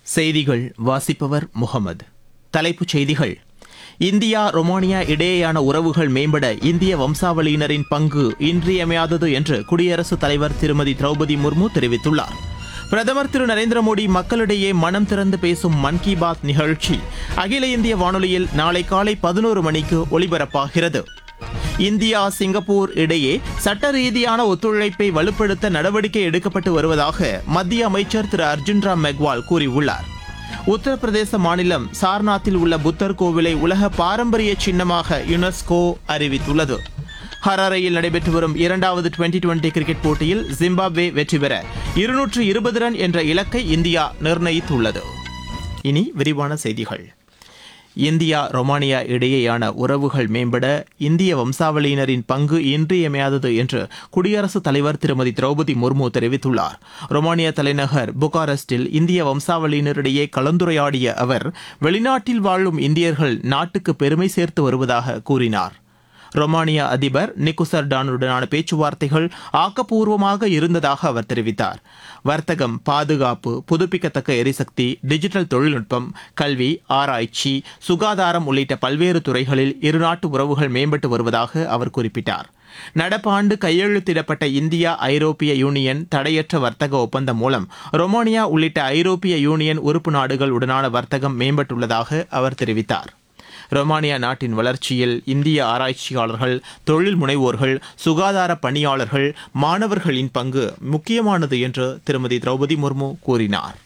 செய்திகள் வாசிப்பவர் முகமது. தலைப்புச் செய்திகள். இந்தியா ரொமானியா இடையேயான உறவுகள் மேம்பட இந்திய வம்சாவளியினரின் பங்கு இன்றியமையாதது என்று குடியரசுத் தலைவர் திருமதி திரௌபதி முர்மு தெரிவித்துள்ளார். பிரதமர் திரு நரேந்திர மோடி மக்களிடையே மனம் திறந்து பேசும் மன் கி பாத் நிகழ்ச்சி அகில இந்திய வானொலியில் நாளை காலை 11 மணிக்கு ஒலிபரப்பாகிறது. இந்தியா சிங்கப்பூர் இடையே சட்ட ரீதியான ஒத்துழைப்பை வலுப்படுத்த நடவடிக்கை எடுக்கப்பட்டு வருவதாக மத்திய அமைச்சர் திரு அர்ஜுன் ராம் மெக்வால் கூறியுள்ளார். உத்தரப்பிரதேச மாநிலம் சார்நாத்தில் உள்ள புத்தர் கோவிலை உலக பாரம்பரிய சின்னமாக யுனெஸ்கோ அறிவித்துள்ளது. ஹராரையில் நடைபெற்று வரும் 2வது டுவெண்டி கிரிக்கெட் போட்டியில் ஜிம்பாப்வே வெற்றி பெற 220 ரன் என்ற இலக்கை இந்தியா நிர்ணயித்துள்ளது. இனி விரிவான செய்திகள். இந்தியா ரொமானியா இடையேயான உறவுகள் மேம்பட இந்திய வம்சாவளியினரின் பங்கு இன்றியமையாதது என்று குடியரசுத் தலைவர் திருமதி திரௌபதி முர்மு தெரிவித்துள்ளார். ரொமானியா தலைநகர் புகாரெஸ்டில் இந்திய வம்சாவளியினரிடையே கலந்துரையாடிய அவர் வெளிநாட்டில் வாழும் இந்தியர்கள் நாட்டுக்கு பெருமை சேர்த்து வருவதாக கூறினார். ரொமானியா அதிபர் நிக்குசர் டானுடனான பேச்சுவார்த்தைகள் ஆக்கப்பூர்வமாக இருந்ததாக அவர் தெரிவித்தார். வர்த்தகம், பாதுகாப்பு, புதுப்பிக்கத்தக்க எரிசக்தி, டிஜிட்டல் தொழில்நுட்பம், கல்வி, ஆராய்ச்சி, சுகாதாரம் உள்ளிட்ட பல்வேறு துறைகளில் இருநாட்டு உறவுகள் மேம்பட்டு வருவதாக அவர் குறிப்பிட்டார். நடப்பாண்டு கையெழுத்திடப்பட்ட இந்தியா ஐரோப்பிய யூனியன் தடையற்ற வர்த்தக ஒப்பந்தம் மூலம் ரொமானியா உள்ளிட்ட ஐரோப்பிய யூனியன் உறுப்பு நாடுகள் உடனான வர்த்தகம் மேம்பட்டுள்ளதாக அவர் தெரிவித்தார். ரொமானியா நாட்டின் வளர்ச்சியில் இந்திய ஆராய்ச்சியாளர்கள், தொழில் முனைவோர்கள், சுகாதார பணியாளர்கள், மாணவர்களின் பங்கு முக்கியமானது என்று திருமதி திரௌபதி முர்மு கூறினார்.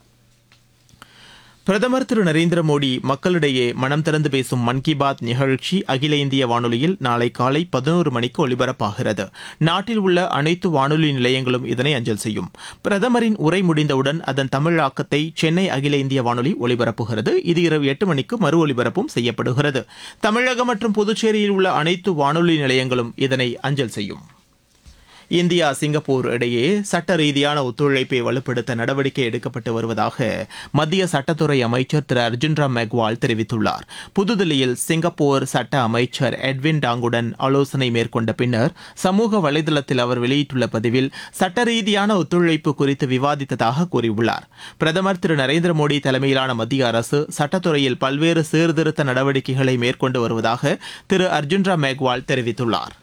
பிரதமர் திரு நரேந்திர மோடி மக்களிடையே மனம் திறந்து பேசும் மன் கி பாத் நிகழ்ச்சி அகில இந்திய வானொலியில் நாளை காலை 11 மணிக்கு ஒலிபரப்பாகிறது. நாட்டில் உள்ள அனைத்து வானொலி நிலையங்களும் இதனை அஞ்சல் செய்யும். பிரதமரின் உரை முடிந்தவுடன் அதன் தமிழாக்கத்தை சென்னை அகில இந்திய வானொலி ஒலிபரப்புகிறது. இது இரவு 8 மணிக்கு மறு ஒலிபரப்பும் செய்யப்படுகிறது. தமிழகம் மற்றும் புதுச்சேரியில் உள்ள அனைத்து வானொலி நிலையங்களும் இதனை அஞ்சல் செய்யும். இந்தியா சிங்கப்பூர் இடையே சட்ட ரீதியான ஒத்துழைப்பை வலுப்படுத்த நடவடிக்கை எடுக்கப்பட்டு வருவதாக மத்திய சட்டத்துறை அமைச்சர் திரு அர்ஜுன் ராம் மெக்வால் தெரிவித்துள்ளார். புதுதில்லியில் சிங்கப்பூர் சட்ட அமைச்சர் எட்வின் டாங்குடன் ஆலோசனை மேற்கொண்ட பின்னர் சமூக வலைதளத்தில் அவர் வெளியிட்டுள்ள பதிவில் சட்ட ரீதியான ஒத்துழைப்பு குறித்து விவாதித்ததாக கூறியுள்ளார். பிரதமர் திரு நரேந்திர மோடி தலைமையிலான மத்திய அரசு சட்டத்துறையில் பல்வேறு சீர்திருத்த நடவடிக்கைகளை மேற்கொண்டு வருவதாக திரு அர்ஜுன் ராம் மெக்வால் தெரிவித்துள்ளார்.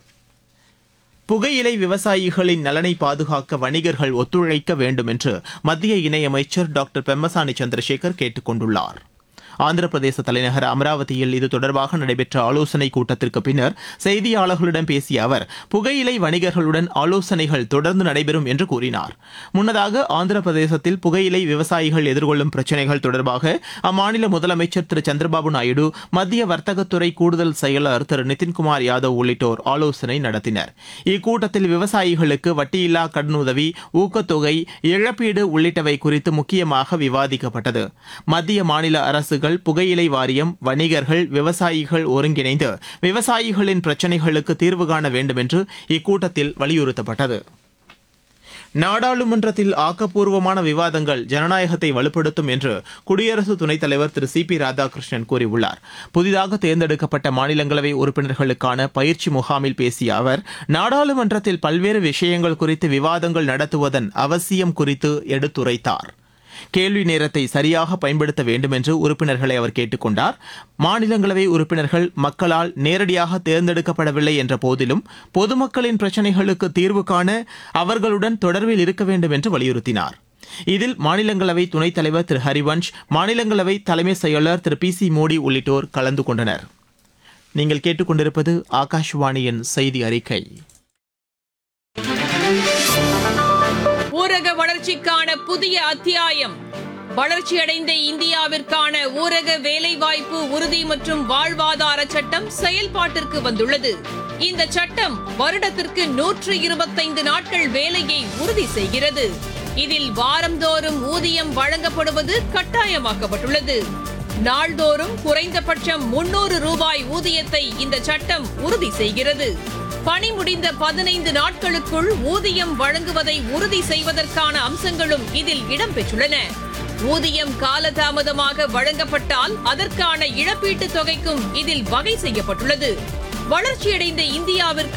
புகையிலை விவசாயிகளின் நலனை பாதுகாக்க வணிகர்கள் ஒத்துழைக்க வேண்டும் என்று மத்திய இணையமைச்சர் டாக்டர் பெம்மசானி சந்திரசேகர் கேட்டுக் கொண்டுள்ளார். ஆந்திர பிரதேச தலைநகர் அமராவதியில் இது தொடர்பாக நடைபெற்ற ஆலோசனைக் கூட்டத்திற்கு பின்னர் செய்தியாளர்களிடம் பேசிய அவர் புகையிலை வணிகர்களுடன் ஆலோசனைகள் தொடர்ந்து நடைபெறும் என்று கூறினார். முன்னதாக ஆந்திர பிரதேசத்தில் புகையிலை விவசாயிகள் எதிர்கொள்ளும் பிரச்சினைகள் தொடர்பாக அம்மாநில முதலமைச்சர் திரு சந்திரபாபு நாயுடு, மத்திய வர்த்தகத்துறை கூடுதல் செயலர் திரு நிதின்குமார் யாதவ் உள்ளிட்டோர் ஆலோசனை நடத்தினர். இக்கூட்டத்தில் விவசாயிகளுக்கு வட்டியில்லா கடனுதவி, ஊக்கத்தொகை, இழப்பீடு உள்ளிட்டவை குறித்து முக்கியமாக விவாதிக்கப்பட்டது. மத்திய மாநில அரசுகள், புகையிலை வாரியம், வணிகர்கள், விவசாயிகள் ஒருங்கிணைந்து விவசாயிகளின் பிரச்சினைகளுக்கு தீர்வு காண வேண்டும் என்று இக்கூட்டத்தில் வலியுறுத்தப்பட்டது. நாடாளுமன்றத்தில் ஆக்கப்பூர்வமான விவாதங்கள் ஜனநாயகத்தை வலுப்படுத்தும் என்று குடியரசு துணைத் தலைவர் திரு சி பி ராதாகிருஷ்ணன் கூறியுள்ளார். புதிதாக தேர்ந்தெடுக்கப்பட்ட மாநிலங்களவை உறுப்பினர்களுக்கான பயிற்சி முகாமில் பேசிய அவர் நாடாளுமன்றத்தில் பல்வேறு விஷயங்கள் குறித்து விவாதங்கள் நடத்துவதன் அவசியம் குறித்து எடுத்துரைத்தார். கேள்வி நேரத்தை சரியாக பயன்படுத்த வேண்டும் என்று உறுப்பினர்களை அவர் கேட்டுக் கொண்டார். மாநிலங்களவை உறுப்பினர்கள் மக்களால் நேரடியாக தேர்ந்தெடுக்கப்படவில்லை என்ற போதிலும் பொதுமக்களின் பிரச்சினைகளுக்கு தீர்வு காண அவர்களுடன் தொடர்பில் இருக்க வேண்டும் என்று வலியுறுத்தினார். இதில் மாநிலங்களவை துணைத் தலைவர் திரு ஹரிவன்ஷ், மாநிலங்களவை தலைமை செயலர் திரு பி சி மோடி உள்ளிட்டோர் கலந்து கொண்டனர். நீங்கள் கேட்டுக்கொண்டிருப்பது ஆகாஷ்வாணியின் செய்தி அறிக்கை. ஊரக வளர்ச்சிக்கான புதிய அத்தியாயம். வளர்ச்சியடைந்த இந்தியாவிற்கான ஊரக வேலைவாய்ப்பு உறுதி மற்றும் வாழ்வாதார சட்டம் செயல்பாட்டிற்கு வந்துள்ளது. இந்த சட்டம் வருடத்திற்கு 125 நாட்கள் வேலையை உறுதி செய்கிறது. இதில் வாரந்தோறும் ஊதியம் வழங்கப்படுவது கட்டாயமாக்கப்பட்டுள்ளது. நாள்தோறும் குறைந்தபட்சம் 300 ரூபாய் ஊதியத்தை இந்த சட்டம் உறுதி செய்கிறது. பணி முடிந்த 15 நாட்களுக்குள் ஊதியம் வழங்குவதை உறுதி செய்வதற்கான அம்சங்களும் இதில் இடம்பெற்றுள்ளன. ஊதியம் காலதாமதமாக வழங்கப்பட்டால் அதற்கான இழப்பீட்டுத் தொகைக்கும் இதில் வகை செய்யப்பட்டுள்ளது. வளர்ச்சியடைந்த இந்தியாவிற்கு